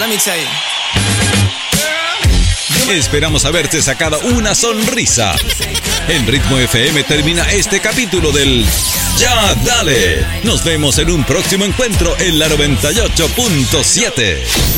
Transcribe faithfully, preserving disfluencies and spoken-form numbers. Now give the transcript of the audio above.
remix ahí. Esperamos haberte sacado una sonrisa. En Ritmo F M termina este capítulo del Ya Dale. Nos vemos en un próximo encuentro en la noventa y ocho punto siete.